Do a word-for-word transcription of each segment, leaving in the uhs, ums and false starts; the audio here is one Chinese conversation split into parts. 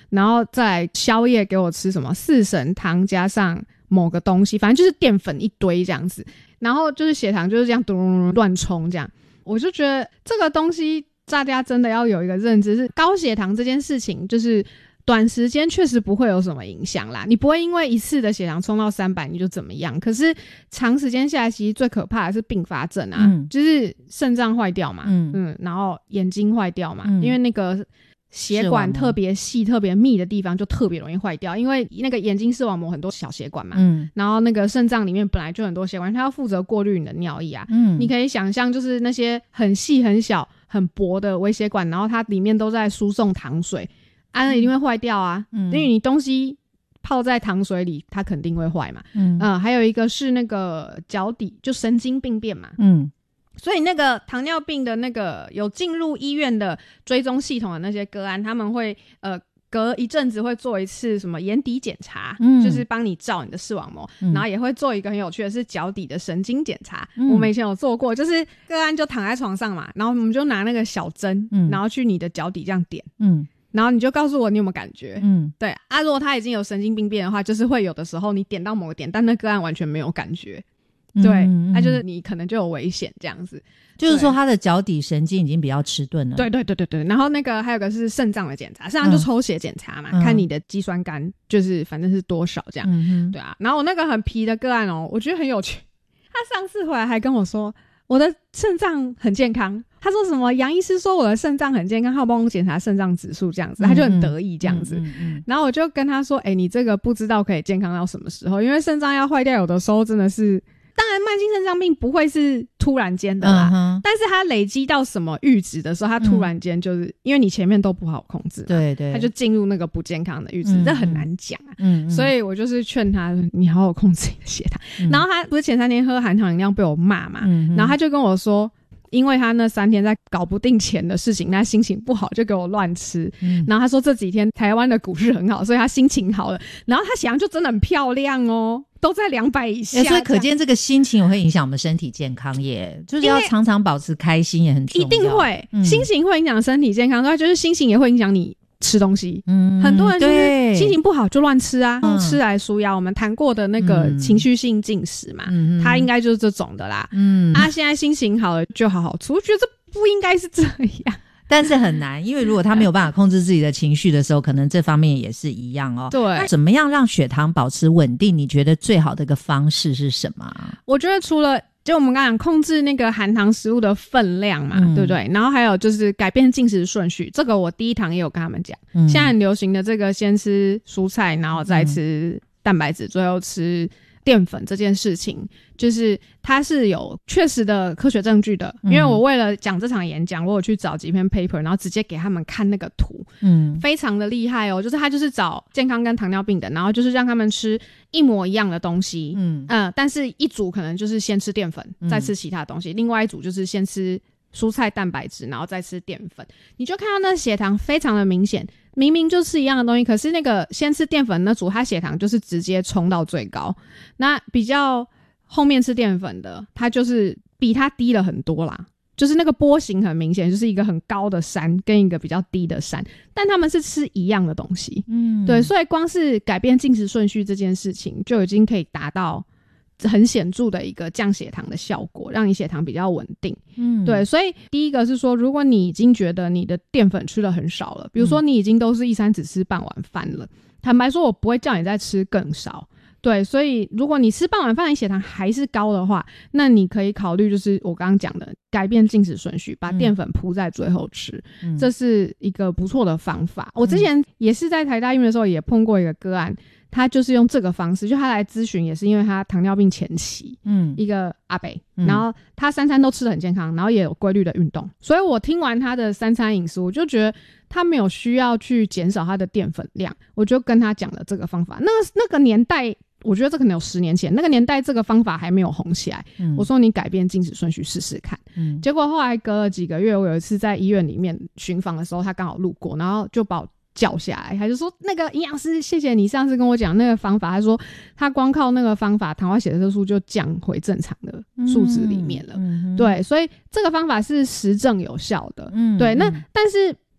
然后再来宵夜给我吃什么四神汤加上某个东西，反正就是淀粉一堆这样子，然后就是血糖就是这样嘟嘟嘟乱冲这样。我就觉得这个东西大家真的要有一个认知，是高血糖这件事情就是短时间确实不会有什么影响啦，你不会因为一次的血糖冲到三百你就怎么样，可是长时间下来其实最可怕的是并发症啊、嗯、就是肾脏坏掉嘛， 嗯, 嗯然后眼睛坏掉嘛、嗯、因为那个血管特别细特别密的地方就特别容易坏掉，因为那个眼睛视网膜很多小血管嘛、嗯、然后那个肾脏里面本来就很多血管，它要负责过滤你的尿液啊、嗯、你可以想象就是那些很细很小很薄的微血管，然后它里面都在输送糖水啊，那一定会坏掉啊、嗯、因为你东西泡在糖水里它肯定会坏嘛。嗯、呃、还有一个是那个脚底就神经病变嘛，嗯，所以那个糖尿病的那个有进入医院的追踪系统的那些个案，他们会呃隔一阵子会做一次什么眼底检查、嗯、就是帮你照你的视网膜、嗯、然后也会做一个很有趣的是脚底的神经检查、嗯、我们以前有做过，就是个案就躺在床上嘛，然后我们就拿那个小针、嗯、然后去你的脚底这样点，嗯，然后你就告诉我你有没有感觉，嗯，对啊，如果他已经有神经病变的话，就是会有的时候你点到某个点但那个案完全没有感觉，对，他、嗯啊、就是你可能就有危险这样子， 就是说他的脚底神经已经比较迟钝了。 对对对对对，然后那个还有个是肾脏的检查，肾脏就抽血检查嘛、嗯、看你的肌酸酐就是反正是多少这样、嗯、对啊。然后我那个很皮的个案哦，我觉得很有趣，他上次回来还跟我说我的肾脏很健康，他说什么杨医师说我的肾脏很健康，他有帮我检查肾脏指数这样子，他就很得意这样子、嗯嗯嗯、然后我就跟他说哎、欸，你这个不知道可以健康到什么时候，因为肾脏要坏掉有的时候真的是，当然慢性肾脏病不会是突然间的啦、嗯、但是它累积到什么阈值的时候，它突然间就是、嗯、因为你前面都不好控制嘛，对对，它就进入那个不健康的阈值、嗯、这很难讲啊、嗯、所以我就是劝他你好好控制你的血糖、嗯、然后他不是前三天喝含糖饮料被我骂嘛、嗯、然后他就跟我说因为他那三天在搞不定钱的事情，他心情不好就给我乱吃、嗯、然后他说这几天台湾的股市很好，所以他心情好了，然后他血糖就真的很漂亮哦，都在两百以下、欸、 所以可见这个心情也会影响我们身体健康耶，就是要常常保持开心也很重要， 一定会、嗯、心情会影响身体健康，所以就是心情也会影响你吃东西，嗯，很多人就是心情不好就乱吃啊，用吃来抒压，我们谈过的那个情绪性进食嘛、嗯、它应该就是这种的啦，嗯，啊现在心情好了就好好吃，我觉得这不应该是这样， 但是很难，因为如果他没有办法控制自己的情绪的时候，可能这方面也是一样哦。对，那怎么样让血糖保持稳定？你觉得最好的一个方式是什么？ 我觉得除了就我们刚刚讲控制那个含糖食物的分量嘛、嗯、对不对，然后还有就是改变进食顺序，这个我第一堂也有跟他们讲、嗯、现在很流行的这个先吃蔬菜然后再吃蛋白质、嗯、最后吃淀粉这件事情，就是它是有确实的科学证据的、嗯、因为我为了讲这场演讲我有去找几篇 paper 然后直接给他们看那个图，嗯，非常的厉害哦，就是他就是找健康跟糖尿病的，然后就是让他们吃一模一样的东西，嗯呃，但是一组可能就是先吃淀粉、嗯、再吃其他东西，另外一组就是先吃蔬菜蛋白质然后再吃淀粉，你就看到那血糖非常的明显，明明就吃一样的东西，可是那个先吃淀粉那组它血糖就是直接冲到最高，那比较后面吃淀粉的它就是比它低了很多啦，就是那个波形很明显，就是一个很高的山跟一个比较低的山，但他们是吃一样的东西，嗯，对，所以光是改变进食顺序这件事情就已经可以达到很显著的一个降血糖的效果，让你血糖比较稳定，嗯，对，所以第一个是说如果你已经觉得你的淀粉吃的很少了，比如说你已经都是一餐只吃半碗饭了、嗯、坦白说我不会叫你再吃更少，对，所以如果你吃半碗饭你血糖还是高的话，那你可以考虑就是我刚刚讲的改变进食顺序，把淀粉铺在最后吃、嗯、这是一个不错的方法、嗯、我之前也是在台大医院的时候也碰过一个个案，他就是用这个方式，就他来咨询也是因为他糖尿病前期，嗯，一个阿伯、嗯、然后他三餐都吃得很健康，然后也有规律的运动，所以我听完他的三餐饮食我就觉得他没有需要去减少他的淀粉量，我就跟他讲了这个方法，那个那个年代我觉得这可能有十年前，那个年代这个方法还没有红起来、嗯、我说你改变进食顺序试试看、嗯、结果后来隔了几个月，我有一次在医院里面巡访的时候他刚好路过，然后就把我叫下来，他就说那个营养师谢谢你上次跟我讲那个方法，他说他光靠那个方法糖化血色素就降回正常的数值里面了、嗯嗯、对，所以这个方法是实证有效的、嗯、对，那但是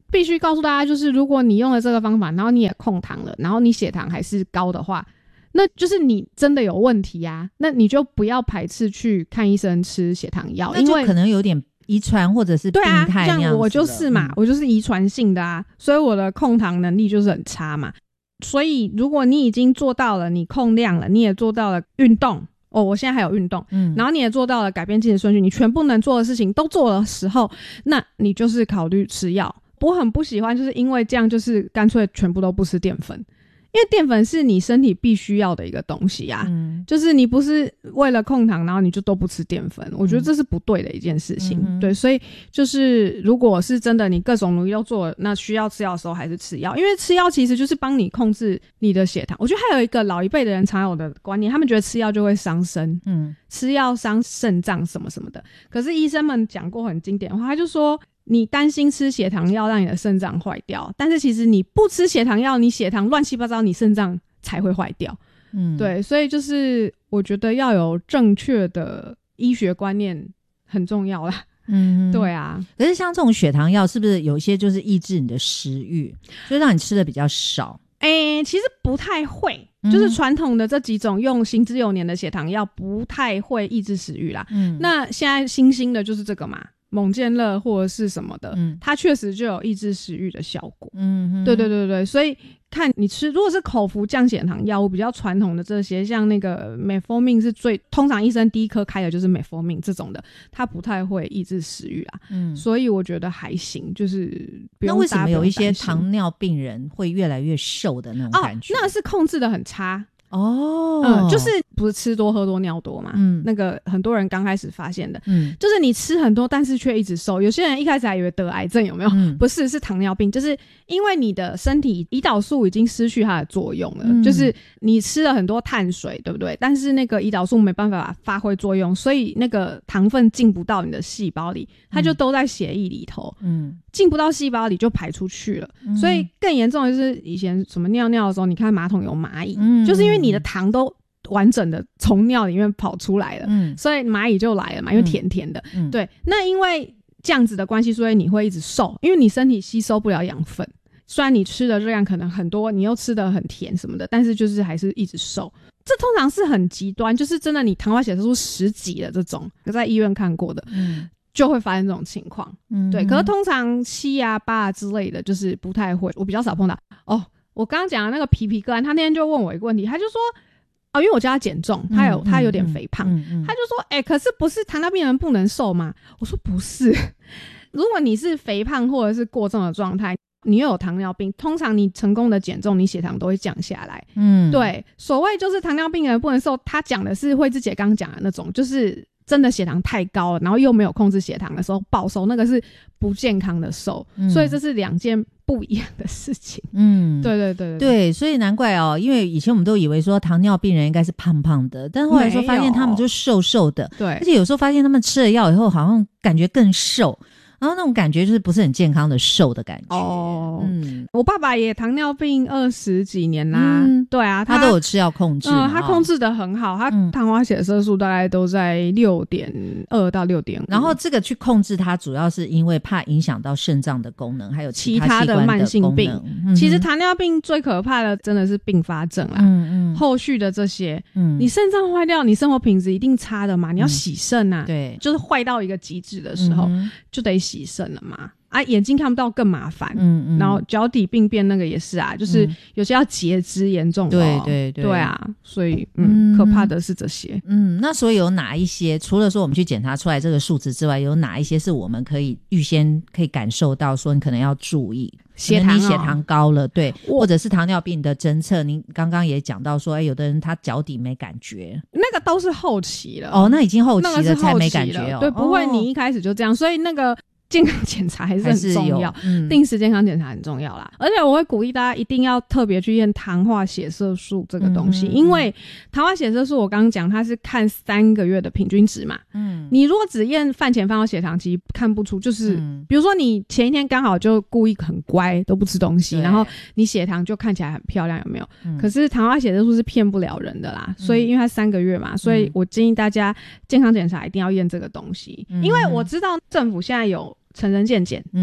必须告诉大家，就是如果你用了这个方法，然后你也控糖了，然后你血糖还是高的话，那就是你真的有问题啊，那你就不要排斥去看医生吃血糖药， 那就可能有点遗传或者是病态那样子。对啊， 像我就是嘛、嗯、我就是遗传性的啊，所以我的控糖能力就是很差嘛。所以如果你已经做到了你控量了，你也做到了运动哦，我现在还有运动、嗯、然后你也做到了改变进食顺序，你全部能做的事情都做的时候，那你就是考虑吃药。我很不喜欢就是因为这样就是干脆全部都不吃淀粉，因为淀粉是你身体必须要的一个东西啊、嗯、就是你不是为了控糖然后你就都不吃淀粉，我觉得这是不对的一件事情、嗯、对，所以就是如果是真的你各种努力都做，那需要吃药的时候还是吃药，因为吃药其实就是帮你控制你的血糖。我觉得还有一个老一辈的人常有的观念，他们觉得吃药就会伤身，嗯，吃药伤肾脏什么什么的，可是医生们讲过很经典的话，他就说你担心吃血糖药让你的肾脏坏掉，但是其实你不吃血糖药，你血糖乱七八糟，你肾脏才会坏掉。嗯，对，所以就是我觉得要有正确的医学观念很重要啦。嗯，对啊。 可是像这种血糖药是不是有一些就是抑制你的食欲，就让你吃的比较少？ 诶、欸，其实不太会，就是传统的这几种用行之有年的血糖药不太会抑制食欲啦。嗯，那现在新兴的就是这个嘛，蒙健乐或者是什么的、嗯、它确实就有抑制食欲的效果。嗯，对对对对，所以看你吃，如果是口服降血糖药物比较传统的这些，像那个美福命是最通常医生第一颗开的就是美福命这种的，它不太会抑制食欲啊。嗯，所以我觉得还行，就是不用。 那为什么有一些糖尿病人会越来越瘦的那种感觉？ 哦，那是控制的很差。哦，嗯，就是不是吃多喝多尿多嘛，嗯，那个很多人刚开始发现的，嗯，就是你吃很多但是却一直瘦，有些人一开始还以为得癌症，有没有？嗯，不是，是糖尿病，就是因为你的身体胰岛素已经失去它的作用了，嗯，就是你吃了很多碳水，对不对？但是那个胰岛素没办法发挥作用，所以那个糖分进不到你的细胞里，它就都在血液里头，嗯，进不到细胞里就排出去了，嗯，所以更严重的就是以前什么尿尿的时候，你看马桶有蚂蚁，嗯，就是因为你的糖都完整的从尿里面跑出来了，嗯，所以蚂蚁就来了嘛，因为甜甜的，嗯，对。那因为这样子的关系，所以你会一直瘦，因为你身体吸收不了养分，虽然你吃的热量可能很多，你又吃的很甜什么的，但是就是还是一直瘦。这通常是很极端，就是真的你糖化血色素十几的这种，在医院看过的，嗯，就会发生这种情况，嗯，对。可是通常七啊八啊之类的就是不太会，我比较少碰到。哦，我刚刚讲的那个皮皮个案，他那天就问我一个问题，他就说哦，因为我叫他减重，他有、嗯、他有点肥胖，嗯嗯嗯、他就说哎、欸，可是不是糖尿病人不能瘦吗？我说不是，如果你是肥胖或者是过重的状态，你又有糖尿病，通常你成功的减重，你血糖都会降下来。嗯，对，所谓就是糖尿病人不能瘦，他讲的是慧芝姐刚讲的那种，就是真的血糖太高了，然后又没有控制血糖的时候暴瘦，那个是不健康的瘦，嗯、所以这是两件不一样的事情。嗯，对对对 对, 对，所以难怪哦，因为以前我们都以为说糖尿病人应该是胖胖的，但后来说发现他们就瘦瘦的，对，而且有时候发现他们吃了药以后好像感觉更瘦。然后那种感觉就是不是很健康的瘦的感觉。哦，嗯， 我爸爸也糖尿病二十几年啦，嗯，对啊， 他, 他都有吃药控制， 嗯，他控制得很好，他糖化血色素大概都在六点二到六点五。 然后这个去控制它，主要是因为怕影响到肾脏的功能，还有其他的慢性病。嗯、其实糖尿病最可怕的真的是并发症啦，嗯嗯，后续的这些，嗯，你肾脏坏掉，你生活品质一定差的嘛，你要洗肾啊，嗯、对，就是坏到一个极致的时候，嗯、就得洗。洗肾了嘛，啊，眼睛看不到更麻烦，嗯嗯，然后脚底病变那个也是啊，就是有些要截肢严重， 对对对， 对啊，所以嗯，可怕的是这些， 嗯，那所以有哪一些，除了说我们去检查出来这个数值之外，有哪一些是我们可以预先可以感受到说你可能要注意？ 血糖、哦、 你血糖高了，对，或者是糖尿病的侦测，您刚刚也讲到说，哎，有的人他脚底没感觉， 那个都是后期了， 哦，那已经后期了才没感觉哦， 对，不会你一开始就这样，所以那个健康检查还是很重要，嗯、定时健康检查很重要啦。而且我会鼓励大家一定要特别去验糖化血色素这个东西，嗯、因为糖化血色素我刚刚讲它是看三个月的平均值嘛，嗯，你如果只验饭前饭后血糖，其实看不出，就是、嗯、比如说你前一天刚好就故意很乖都不吃东西，然后你血糖就看起来很漂亮，有没有？嗯、可是糖化血色素是骗不了人的啦，所以因为它三个月嘛，所以我建议大家健康检查一定要验这个东西，嗯、因为我知道政府现在有成人健检，嗯，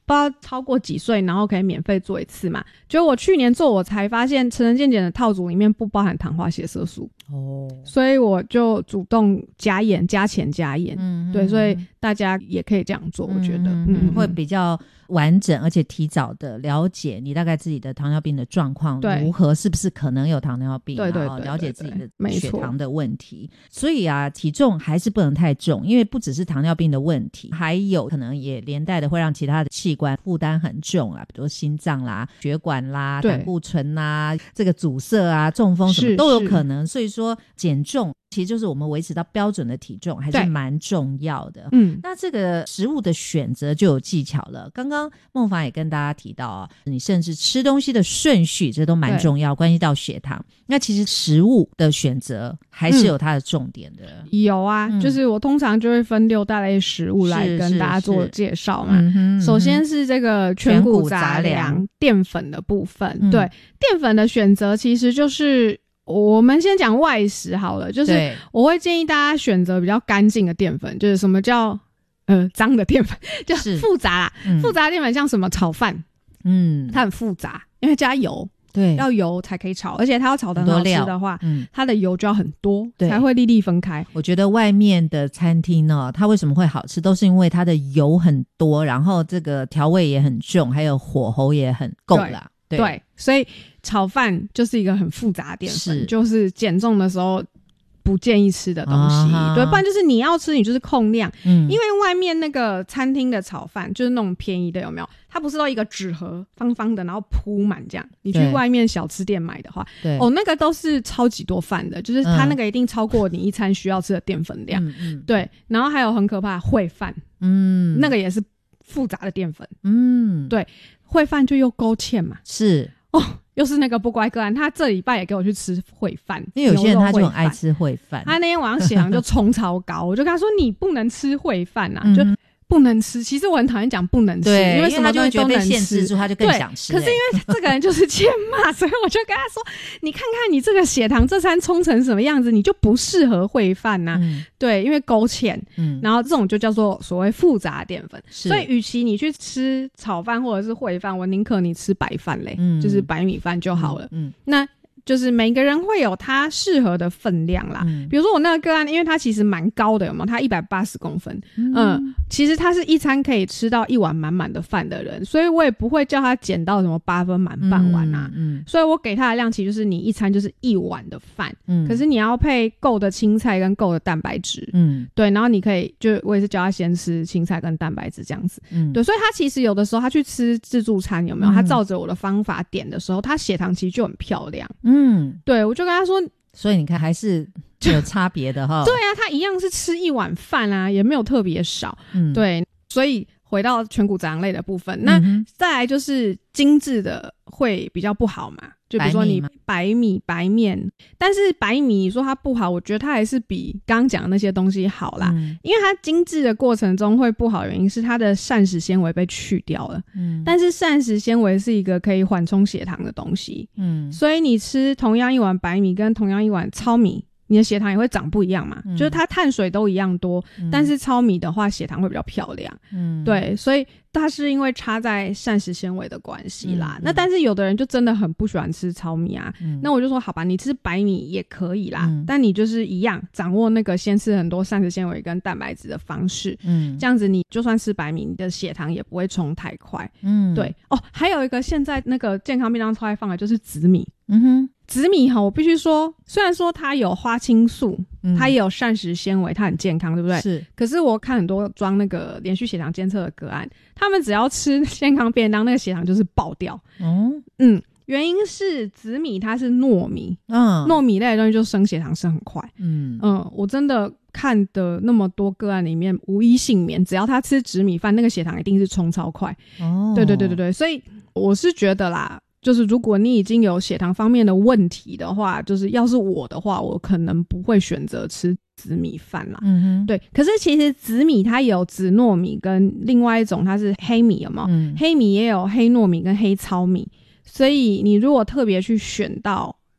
不知道超过几岁然后可以免费做一次嘛，结果我去年做我才发现成人健检的套组里面不包含糖化血色素哦，所以我就主动加验，加钱加验，嗯，对，所以大家也可以这样做，我觉得嗯嗯会比较完整，而且提早的了解你大概自己的糖尿病的状况如何，是不是可能有糖尿病， 对对 对, 对, 对， 了解自己的血糖的问题。所以啊，体重还是不能太重，因为不只是糖尿病的问题，还有可能也连带的会让其他的器官负担很重啊，比如说心脏啦、血管啦、胆固醇啦、这个阻塞啊、中风什么都有可能。所以说减重其实就是我们维持到标准的体重还是蛮重要的。嗯，那这个食物的选择就有技巧了。刚刚孟凡也跟大家提到啊，你甚至吃东西的顺序这都蛮重要，关系到血糖。那其实食物的选择还是有它的重点的。 嗯、有啊、嗯，就是我通常就会分六大类食物来跟大家做介绍嘛。嗯哼嗯哼，首先是这个全谷杂粮淀粉的部分、嗯、对，淀粉的选择其实就是我们先讲外食好了，就是我会建议大家选择比较干净的淀粉，就是什么叫呃脏的淀粉，就复杂啦、嗯、复杂的淀粉像什么炒饭，嗯，它很复杂，因为加油，对，要油才可以炒，而且它要炒得很好吃的话，嗯，它的油就要很多，才会粒粒分开。 我觉得外面的餐厅呢，它为什么会好吃，都是因为它的油很多，然后这个调味也很重，还有火候也很够啦。 对，对，所以炒饭就是一个很复杂的淀粉，是就是减重的时候不建议吃的东西、啊、对，不然就是你要吃你就是控量、嗯、因为外面那个餐厅的炒饭就是那种便宜的，有没有，它不是都一个纸盒方方的然后铺满这样，你去外面小吃店买的话，对哦，那个都是超级多饭的，就是它那个一定超过你一餐需要吃的淀粉量、嗯、对，然后还有很可怕的烩饭，嗯，那个也是复杂的淀粉，嗯，对，烩饭就又勾芡嘛， 是哦，又是那个不乖个案，他这礼拜也给我去吃烩饭， 因为有些人他就很爱吃烩饭， 他那天晚上血糖就冲超高，我就跟他说你不能吃烩饭啊、嗯、就不能吃。其实我很讨厌讲不能吃， 对， 因为什么东西都能吃，因为他就会觉得被限制住，他就更想吃、 欸、可是因为这个人就是欠骂所以我就跟他说你看看你这个血糖这餐冲成什么样子，你就不适合烩饭啊、嗯、对，因为勾芡、嗯、然后这种就叫做所谓复杂淀粉，所以与其你去吃炒饭或者是烩饭，我宁可你吃白饭嘞、嗯、就是白米饭就好了。嗯，嗯那就是每个人会有他适合的分量啦、嗯、比如说我那个个案，因为他其实蛮高的，有没有，他一百八十公分， 嗯, 嗯其实他是一餐可以吃到一碗满满的饭的人，所以我也不会叫他减到什么八分满半碗啊、嗯嗯、所以我给他的量其实就是你一餐就是一碗的饭、嗯、可是你要配够的青菜跟够的蛋白质，嗯，对，然后你可以就我也是叫他先吃青菜跟蛋白质这样子，嗯，对，所以他其实有的时候他去吃自助餐，有没有、嗯、他照着我的方法点的时候，他血糖其实就很漂亮，嗯嗯，对，我就跟他说， 所以你看还是有差别的哈。 对啊，他一样是吃一碗饭啊，也没有特别少。嗯，对，所以回到全谷杂粮类的部分，那再来就是精致的会比较不好嘛，就比如说你白米白面，但是白米你说它不好，我觉得它还是比刚刚讲的那些东西好啦、嗯、因为它精致的过程中会不好的原因是它的膳食纤维被去掉了，嗯，但是膳食纤维是一个可以缓冲血糖的东西，嗯，所以你吃同样一碗白米跟同样一碗糙米，你的血糖也会长不一样嘛、嗯、就是它碳水都一样多、嗯、但是糙米的话血糖会比较漂亮，嗯，对，所以它是因为差在膳食纤维的关系啦、嗯、那但是有的人就真的很不喜欢吃糙米啊、嗯、那我就说好吧，你吃白米也可以啦、嗯、但你就是一样掌握那个先吃很多膳食纤维跟蛋白质的方式，嗯，这样子你就算吃白米你的血糖也不会冲太快，嗯，对哦，还有一个现在那个健康便当超爱放的就是紫米，嗯哼，紫米哈，我必须说，虽然说它有花青素、嗯、它也有膳食纤维，它很健康，对不对？是。可是我看很多装那个连续血糖监测的个案，他们只要吃健康便当，那个血糖就是爆掉。嗯嗯，原因是紫米它是糯米，嗯，糯米类的东西就升血糖升很快。嗯嗯，我真的看的那么多个案里面，无一幸免，只要他吃紫米饭，那个血糖一定是冲超快。哦，对对对对对，所以我是觉得啦。就是如果你已经有血糖方面的问题的话，就是要是我的话，我可能不会选择吃紫米饭啦。嗯哼，对。可是其实紫米它也有紫糯米跟另外一种它是黑米，有没有？嗯，黑米也有黑糯米跟黑糙米，所以你如果特别去选到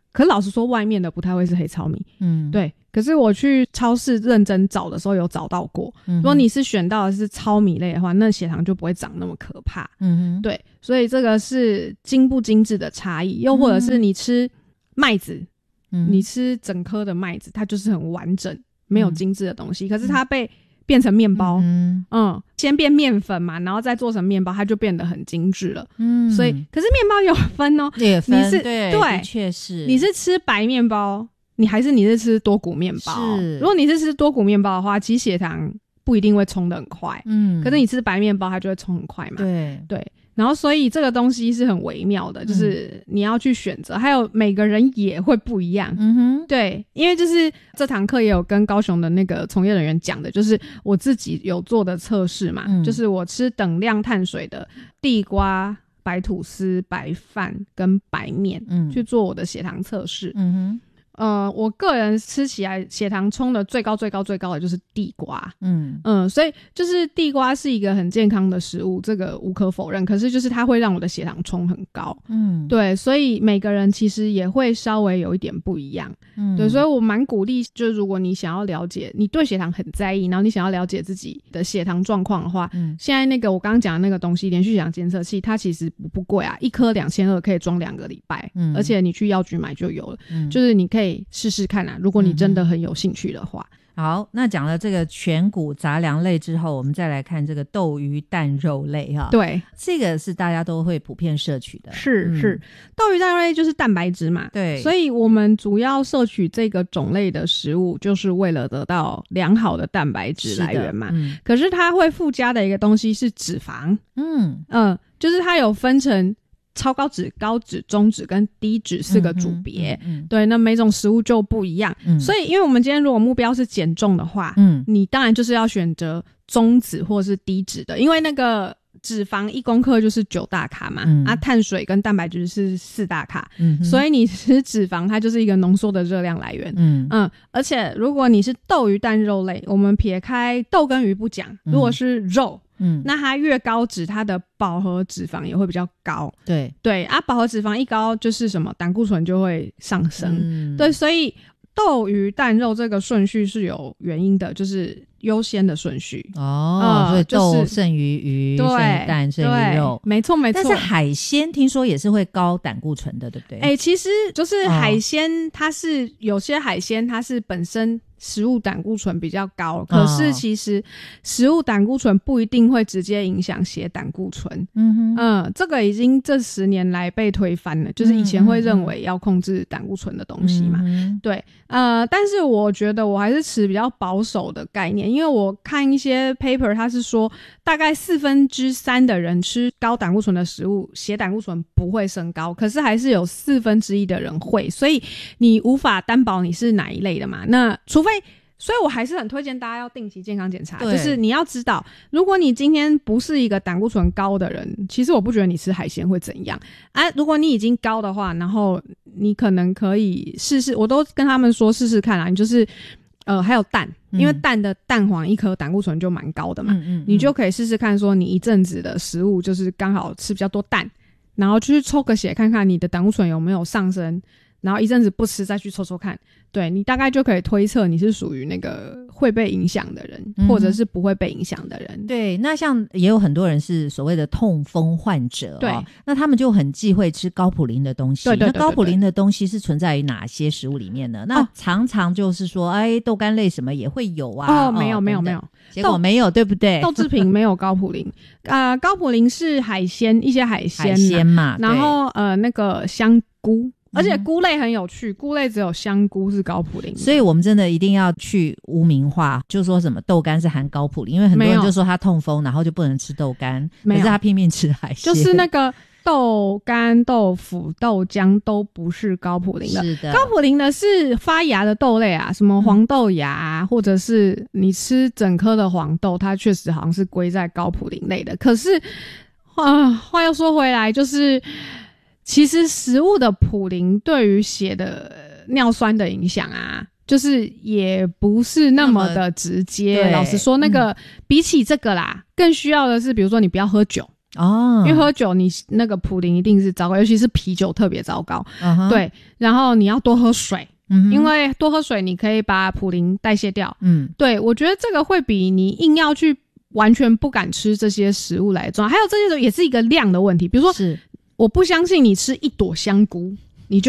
可老实说外面的不太会是黑糙米， 嗯， 对。可是我去超市认真找的时候有找到过，嗯、如果你是选到的是糙米类的话，那血糖就不会长那么可怕，嗯哼，对。所以这个是精不精致的差异，又或者是你吃麦子，嗯、你吃整颗的麦子，它就是很完整没有精致的东西，嗯、可是它被变成面包，嗯, 嗯，先变面粉嘛，然后再做成面包，它就变得很精致了。嗯，所以可是面包有分哦， 也分， 你是对， 对， 确实， 你是吃白面包，你还是你是吃多谷面包？是，如果你是吃多谷面包的话，其实血糖不一定会冲得很快，嗯，可是你吃白面包，它就会冲很快嘛。 对对。然后所以这个东西是很微妙的，就是你要去选择，嗯、还有每个人也会不一样。嗯哼，对，因为就是这堂课也有跟高雄的那个从业人员讲的，就是我自己有做的测试嘛，嗯、就是我吃等量碳水的地瓜、白吐司、白饭跟白面，嗯，去做我的血糖测试。嗯哼。呃，我个人吃起来血糖冲的最高最高最高的就是地瓜，嗯嗯，所以就是地瓜是一个很健康的食物，这个无可否认。可是就是它会让我的血糖冲很高，嗯，对，所以每个人其实也会稍微有一点不一样，嗯，对，所以我蛮鼓励，就是如果你想要了解，你对血糖很在意，然后你想要了解自己的血糖状况的话，嗯，现在那个我刚刚讲的那个东西，连续血糖监测器，它其实不不贵啊，一颗两千二可以装两个礼拜，嗯，而且你去药局买就有了，嗯，就是你可以试试看啊，如果你真的很有兴趣的话。 嗯、好，那讲了这个全谷杂粮类之后，我们再来看这个豆鱼蛋肉类哈。 对， 这个是大家都会普遍摄取的。 是、嗯、是，豆鱼蛋肉类就是蛋白质嘛。 对， 所以我们主要摄取这个种类的食物，就是为了得到良好的蛋白质来源嘛。嗯、可是它会附加的一个东西是脂肪。嗯嗯，就是它有分成超高脂、高脂、中脂跟低脂四个组别，嗯嗯嗯、对，那每种食物就不一样，嗯、所以因为我们今天如果目标是减重的话，嗯，你当然就是要选择中脂或是低脂的，因为那个脂肪一公克就是九大卡嘛，嗯、啊，碳水跟蛋白质是四大卡，嗯，所以你吃脂肪它就是一个浓缩的热量来源，嗯嗯，而且如果你是豆鱼蛋肉类，我们撇开豆跟鱼不讲，如果是肉。嗯，那它越高脂，它的饱和脂肪也会比较高。 对对啊，饱和脂肪一高，就是什么胆固醇就会上升。嗯，对，所以豆鱼蛋肉这个顺序是有原因的，就是优先的顺序。 哦，呃、所以豆胜于鱼，胜于蛋，胜于肉， 没错没错。 但是海鲜听说也是会高胆固醇的，对不对？ 哎、欸，其实就是海鲜，它是有些海鲜它是本身食物胆固醇比较高，可是其实食物胆固醇不一定会直接影响血胆固醇。嗯哼，嗯，这个已经这十年来被推翻了，就是以前会认为要控制胆固醇的东西嘛。嗯、对，呃，但是我觉得我还是持比较保守的概念，因为我看一些 paper， 它是说大概四分之三的人吃高胆固醇的食物，血胆固醇不会升高，可是还是有四分之一的人会，所以你无法担保你是哪一类的嘛。那除非所以我还是很推荐大家要定期健康检查，就是你要知道，如果你今天不是一个胆固醇高的人，其实我不觉得你吃海鲜会怎样啊。如果你已经高的话，然后你可能可以试试，我都跟他们说试试看啦，你就是呃还有蛋，因为蛋的蛋黄一颗胆固醇就蛮高的嘛，嗯嗯嗯，你就可以试试看说你一阵子的食物就是刚好吃比较多蛋，然后去抽个血看看你的胆固醇有没有上升，然后一阵子不吃再去抽抽看，对，你大概就可以推测你是属于那个会被影响的人、嗯、或者是不会被影响的人。 对，那像也有很多人是所谓的痛风患者、哦、对，那他们就很忌讳吃高普林的东西。对对对对对，那高普林的东西是存在于哪些食物里面呢？那常常就是说哎，豆干类什么也会有啊。 哦，没有、哦、没有没有， 结果没有，对不对？ 豆制品没有高普林呃，高普林是海鲜，一些海鲜海鲜嘛， 然后呃那个香菇，而且菇类很有趣，菇类只有香菇是高普林， 所以我们真的一定要去污名化，就说什么豆干是含高普林，因为很多人就说他痛风然后就不能吃豆干，可是他拼命吃海鲜， 就是那个豆干、豆腐、豆浆都不是高普林的。 是的， 高普林的是发芽的豆类啊，什么黄豆芽、啊嗯、或者是你吃整颗的黄豆，它确实好像是归在高普林类的。可是啊，话又说回来，就是其实食物的普林对于血的尿酸的影响啊，就是也不是那么的直接。老实说，那个、嗯、比起这个啦，更需要的是比如说你不要喝酒。 哦， 因为喝酒你那个普林一定是糟糕，尤其是啤酒特别糟糕。Uh-huh. 对，然后你要多喝水。嗯，因为多喝水你可以把普林代谢掉。嗯，对，我觉得这个会比你硬要去完全不敢吃这些食物来重要。还有这些也是一个量的问题，比如说是我不相信你吃一朵香菇